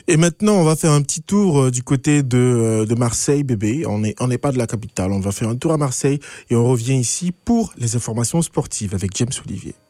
Et maintenant, on va faire un petit tour du côté de Marseille, bébé. On n'est pas de la capitale. On va faire un tour à Marseille et on revient ici pour les informations sportives avec James Olivier.